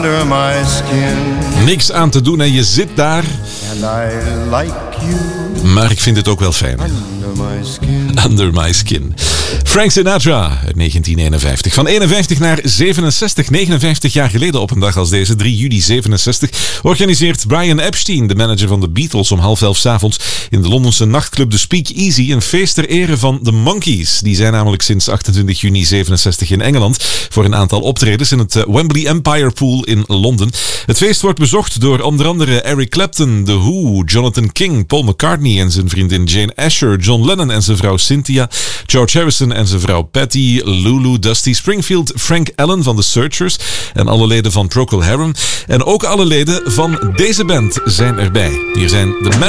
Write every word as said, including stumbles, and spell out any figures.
Under my skin. Niks aan te doen en je zit daar. And I like you. Maar ik vind het ook wel fijn. Under my skin. Under my skin. Frank Sinatra uit negentien eenenvijftig. Van eenenvijftig naar zevenenzestig, negenenvijftig jaar geleden op een dag als deze, drie juli zevenenzestig, organiseert Brian Epstein, de manager van de Beatles, om half elf 's avonds in de Londense nachtclub The Speak Easy een feest ter ere van de Monkees. Die zijn namelijk sinds achtentwintig juni zevenenzestig in Engeland voor een aantal optredens in het Wembley Empire Pool in Londen. Het feest wordt bezocht door onder andere Eric Clapton, The Who, Jonathan King, Paul McCartney en zijn vriendin Jane Asher, John Lennon en zijn vrouw Cynthia, George Harrison en zijn vrouw Patty, Lulu, Dusty Springfield, Frank Allen van The Searchers en alle leden van Procol Harum. En ook alle leden van deze band zijn erbij. Hier zijn de